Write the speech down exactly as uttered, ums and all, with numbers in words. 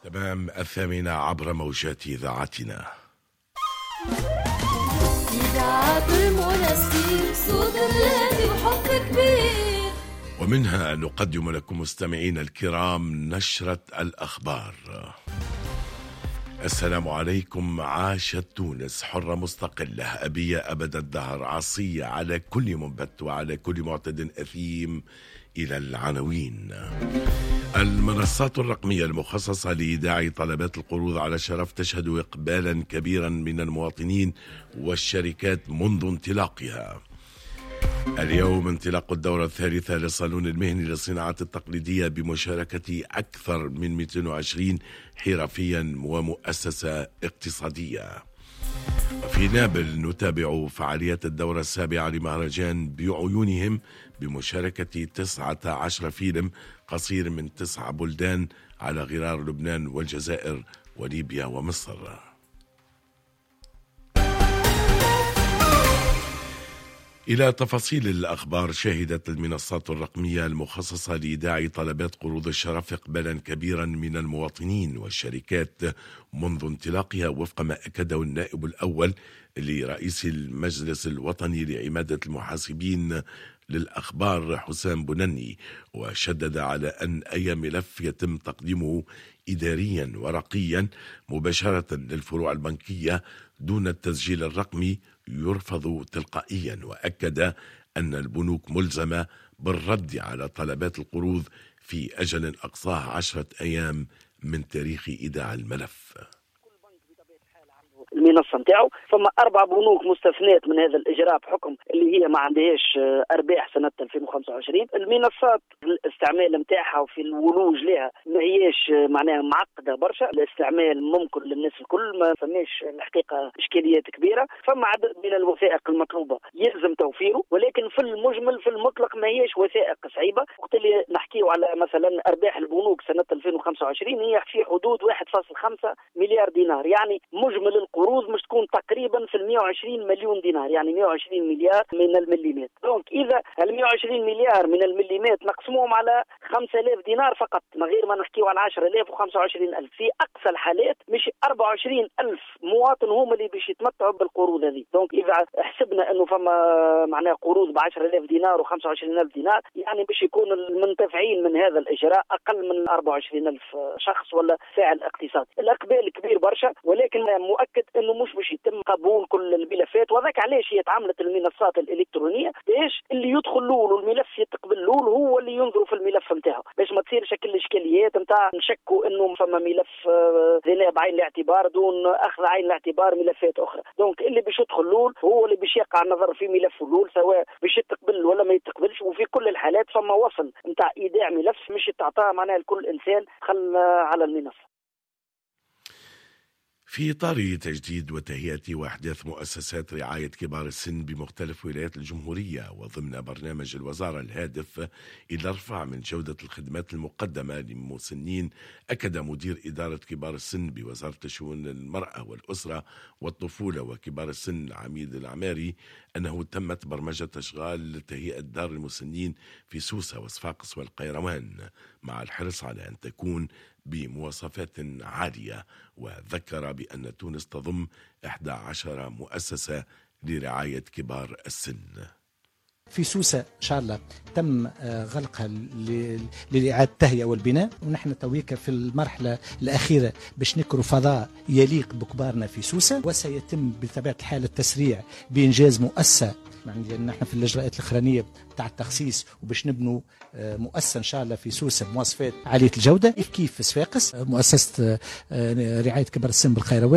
تمام الثامنة عبر موجات إذاعتنا. إذاعة المنسي صوت الذي وحب كبير. ومنها نقدم لكم مستمعين الكرام نشرة الأخبار. السلام عليكم. عاشت تونس حرة مستقلة أبية أبد الدهر، عصية على كل منبت وعلى كل معتد أثيم. إلى العناوين. المنصات الرقمية المخصصة لإيداع طلبات القروض على شرف تشهد إقبالا كبيرا من المواطنين والشركات منذ انطلاقها. اليوم انطلاق الدورة الثالثة للصالون المهني للصناعات التقليدية بمشاركة أكثر من مئتين وعشرين حرفيا ومؤسسة اقتصادية. وفي نابل نتابع فعاليات الدورة السابعة لمهرجان بعيونهم بمشاركة تسعة عشر فيلم قصير من تسع بلدان على غرار لبنان والجزائر وليبيا ومصر. إلى تفاصيل الأخبار. شهدت المنصات الرقمية المخصصة لإيداع طلبات قروض الشرف إقبالا كبيرا من المواطنين والشركات منذ انطلاقها، وفق ما أكده النائب الأول لرئيس المجلس الوطني لعمادة المحاسبين للأخبار حسام بنني، وشدد على أن أي ملف يتم تقديمه إداريا ورقيا مباشرة للفروع البنكية دون التسجيل الرقمي يرفض تلقائيا، وأكد أن البنوك ملزمة بالرد على طلبات القروض في أجل أقصاه عشرة أيام من تاريخ إيداع الملف. المنصه نتاعو فما اربع بنوك مستثنات من هذا الاجراء بحكم اللي هي ما عندهاش ارباح سنه ألفين وخمسة وعشرين. المنصات الاستعمال نتاعها وفي الولوج لها ما هياش معناها معقده برشا، الاستعمال ممكن للناس الكل، ما فماش الحقيقه اشكاليات كبيره. فما عدد من الوثائق المطلوبه يلزم توفيره، ولكن في المجمل في المطلق ما هياش وثائق صعيبه. وقت اللي نحكيو على مثلا ارباح البنوك سنه ألفين وخمسة وعشرين هي في حدود واحد فاصلة خمسة مليار دينار، يعني مجمل القروض مش تكون تقريبا في مئة وعشرين مليون دينار، يعني مئة وعشرين مليار من المليمات. دونك اذا ال مئة وعشرين مليار من المليمات نقسموهم على خمسة آلاف دينار فقط، من غير ما نحكيو على عشرة آلاف وخمسة وعشرين ألف، في اقصى الحالات مش أربعة وعشرين ألف مواطن هم اللي باش يتمتعوا بالقروض هذه. دونك اذا حسبنا انه فما معناها قروض ب عشرة آلاف دينار وخمسة وعشرين ألف دينار، يعني باش يكون المنتفعين من هذا الاجراء اقل من أربعة وعشرين ألف شخص ولا فاعل اقتصادي. الاقبال كبير برشا، ولكن مؤكد انه مش باش يتم قبول كل الملفات، وذاك علاش هي تعاملت المنصات الالكترونيه باش اللي يدخل له الملف يتقبل له هو اللي ينظر في الملف نتاعو، باش ما تصير شكل الاشكاليات نتاع نشكوا انه فما ملف ذناب بعين الاعتبار دون اخذ عين الاعتبار ملفات اخرى. دونك اللي باش يدخل له هو اللي باش يقع النظر في ملف الاول سواء باش يتقبل ولا ما يتقبلش، وفي كل الحالات فما وصل نتاع ايداع ملف مش تعطاه معناها لكل انسان خل على المنصه. في إطار تجديد وتهيئة وأحداث مؤسسات رعاية كبار السن بمختلف ولايات الجمهورية، وضمن برنامج الوزارة الهادف إلى رفع من جودة الخدمات المقدمة للمسنين، أكد مدير إدارة كبار السن بوزارة شؤون المرأة والأسرة والطفولة وكبار السن العميد العماري أنه تمت برمجة أشغال تهيئة دار المسنين في سوسة وصفاقس والقيروان، مع الحرص على أن تكون بمواصفات عالية. وذكر بأن تونس تضم إحدى عشرة مؤسسة لرعاية كبار السن. في سوسة إن شاء الله تم غلقها لإعادة التهيئة والبناء، ونحن تويك في المرحلة الأخيرة باش نكروا فضاء يليق بكبارنا في سوسة، وسيتم بطبيعة الحال التسريع بإنجاز مؤسسة، يعني نحن في الإجراءات الأخرانية بتاع التخصيص وباش نبنوا مؤسسة إن شاء الله في سوسة بمواصفات عالية الجودة. كيف في صفاقس مؤسسة رعاية كبار السن بالخيروان